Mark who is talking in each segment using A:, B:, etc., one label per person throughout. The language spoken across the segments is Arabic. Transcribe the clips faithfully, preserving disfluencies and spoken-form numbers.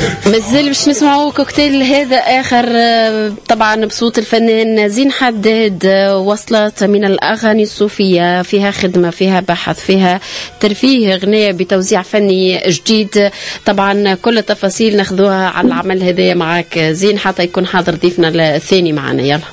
A: مازال باش نسمعوا كوكتيل هذا آخر طبعا بصوت الفنان زين حداد. وصلت من الأغاني الصوفية، فيها خدمة، فيها بحث، فيها ترفيه، غنية بتوزيع فني جديد. طبعا كل التفاصيل ناخذوها على العمل هذا معك زين حتى يكون حاضر ضيفنا الثاني معنا. يلا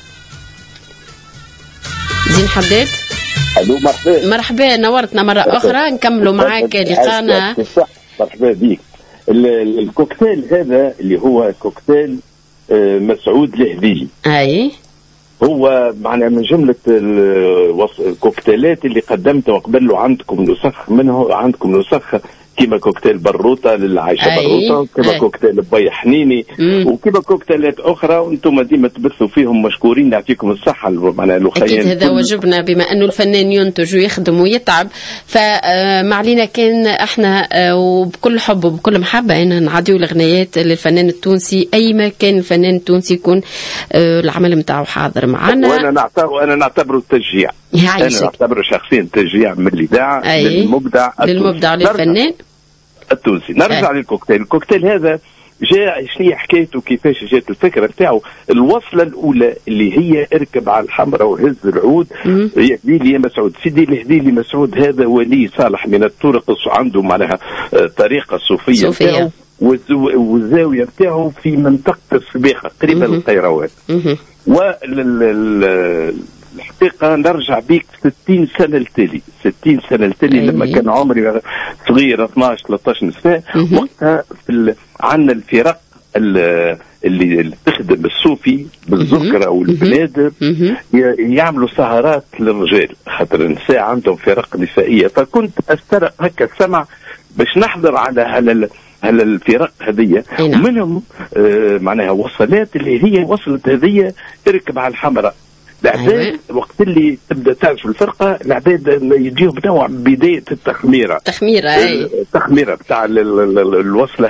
A: زين حداد.
B: الو مرحبا.
A: مرحبا، نورتنا مرة أخرى. نكملوا معاك لقانا.
B: مرحبا بك. الكوكتيل هذا اللي هو كوكتيل مسعود الهذيلي،
A: اي
B: هو معناها من جملة الكوكتيلات اللي قدمتها وقبل عندكم نسخ منه، عندكم نسخ كيما كوكتيل بروطة للعايشة بروطة، كيما كوكتيل بي حنيني، وكيما كوكتيلات أخرى، وأنتم ديما تبثوا فيهم، مشكورين، يعطيكم الصحة. معناها
A: أكيد هذا واجبنا بما أنه الفنان ينتج ويخدم ويتعب، فما علينا كان احنا وبكل حب وبكل محبة أن نعديو الأغنيات للفنان التونسي أي ما كان الفنان التونسي يكون العمل متاعه حاضر معنا.
B: وأنا نعتبر وأنا نعتبره تشجيع، أنا نعتبره شخصيا تشجيع من الإذاعة للمبدع
A: للمبدع للفنان
B: التونسي. نرجع للكوكتيل. الكوكتيل هذا جاء شنو حكايته، كيفاش جات الفكره نتاعو؟ الوصله الاولى اللي هي اركب على الحمراء وهز العود، يهدي لي مسعود. سيدي الهدي لي مسعود هذا ولي صالح من الطرق، عنده معناها طريقه صوفيه, صوفية. والزاويه نتاعو في منطقه الصبيخه قريبه للقيروان. وال الحقيقة نرجع بيك ستين سنة التالي، ستين سنة التالي لما كان عمري صغير اثناش ثلاثة عشر سنة. وقتها في عندنا الفرق اللي, اللي تخدم الصوفي بالذكرى والبنادر يعملوا سهرات للرجال، خاطر النساء عندهم فرق نسائية. فكنت استرق هكا السمع باش نحضر على على على الفرق هذية، ومنهم آه معناها وصلات اللي هي وصلت هذية اركب على الحمراء. العباد وقت اللي تبدا تعرف الفرقه، العباد يجيهم نوع بدايه التخميره،
A: تخميره اي
B: التخميره بتاع الوصله